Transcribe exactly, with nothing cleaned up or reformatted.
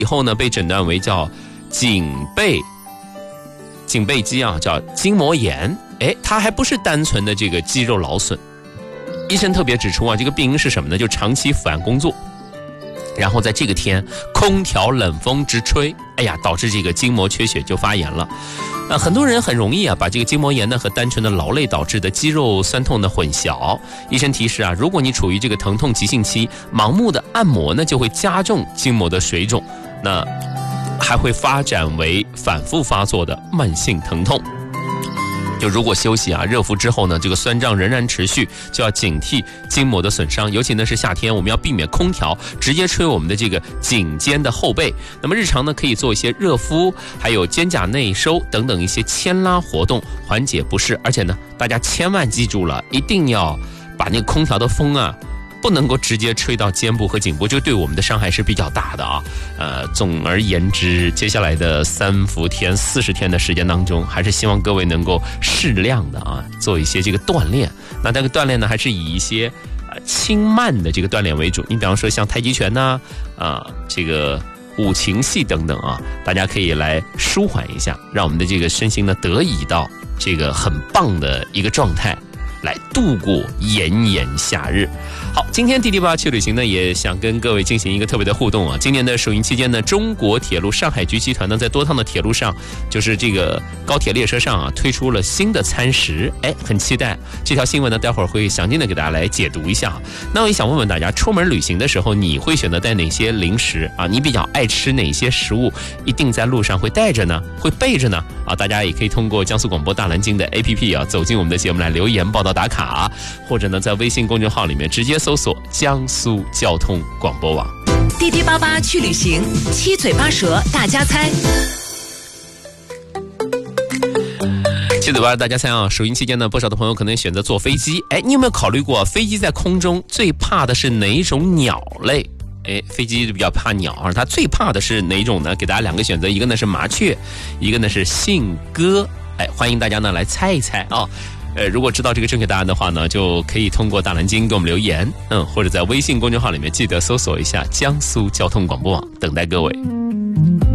以后呢被诊断为叫颈背颈背肌啊，叫筋膜炎。哎，它还不是单纯的这个肌肉劳损。医生特别指出啊，这个病因是什么呢？就长期伏案工作，然后在这个天空调冷风直吹，哎呀，导致这个筋膜缺血就发炎了。呃，很多人很容易啊把这个筋膜炎呢和单纯的劳累导致的肌肉酸痛的混淆。医生提示啊，如果你处于这个疼痛急性期，盲目的按摩呢就会加重筋膜的水肿，那还会发展为反复发作的慢性疼痛。就如果休息啊热敷之后呢，这个酸胀仍然持续，就要警惕筋膜的损伤。尤其呢是夏天，我们要避免空调直接吹我们的这个颈肩的后背。那么日常呢可以做一些热敷，还有肩胛内收等等一些牵拉活动，缓解不适。而且呢大家千万记住了，一定要把那个空调的风啊不能够直接吹到肩部和颈部，就对我们的伤害是比较大的啊。呃，总而言之，接下来的三伏天、四十天的时间当中，还是希望各位能够适量的啊，做一些这个锻炼。那这个锻炼呢，还是以一些呃轻慢的这个锻炼为主。你比方说像太极拳呐、啊，啊、呃，这个五禽戏等等啊，大家可以来舒缓一下，让我们的这个身心呢得以到这个很棒的一个状态，来度过炎炎夏日。好，今天滴滴吧去旅行呢，也想跟各位进行一个特别的互动啊。今年的首映期间呢，中国铁路上海局集团呢，在多趟的铁路上，就是这个高铁列车上啊，推出了新的餐食，哎，很期待这条新闻呢，待会儿会详尽的给大家来解读一下。那我也想问问大家，出门旅行的时候，你会选择带哪些零食啊？你比较爱吃哪些食物？一定在路上会带着呢？会备着呢？啊，大家也可以通过江苏广播大南京的 A P P 啊，走进我们的节目来留言报道打卡，或者呢，在微信公众号里面直接搜索江苏交通广播网。 滴滴八八去旅行，七嘴八舌大家猜。 七嘴八舌大家猜啊！首映期间呢，不少的朋友可能选择坐飞机。哎，你有没有考虑过，飞机在空中最怕的是哪种鸟类？哎，飞机比较怕鸟啊，它最怕的是哪种呢？给大家两个选择，一个呢是麻雀，一个呢是信鸽。哎，欢迎大家呢来猜一猜啊！呃，如果知道这个正确答案的话呢，就可以通过大南京给我们留言，嗯，或者在微信公众号里面记得搜索一下江苏交通广播网，等待各位。